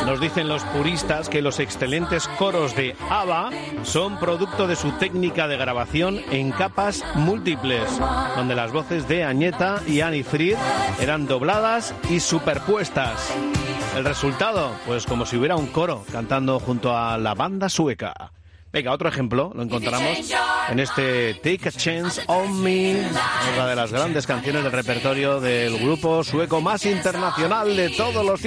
Nos dicen los puristas que los excelentes coros de ABBA son producto de su técnica de grabación en capas múltiples, donde las voces de Agnetha y Annie Fried eran dobladas y superpuestas. El resultado, pues como si hubiera un coro cantando junto a la banda sueca. Venga, otro ejemplo lo encontramos en este Take a Chance on Me, una de las grandes canciones del repertorio del grupo sueco más internacional de todos los tiempos.